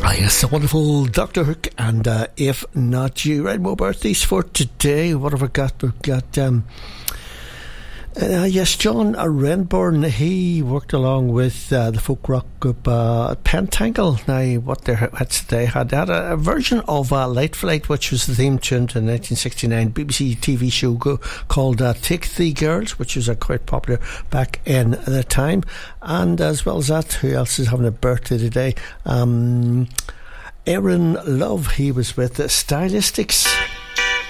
Ah, yes, a wonderful Dr. Hook, and if not you. Right, more birthdays for today. What have we got? We've got, yes, John Renbourn. He worked along with the folk rock group Pentangle. Now, what their hits today had a version of Light Flight, which was the theme tune to the 1969 BBC TV show called Take the Girls, which was quite popular back in the time. And as well as that, who else is having a birthday today? Aaron Love. He was with Stylistics.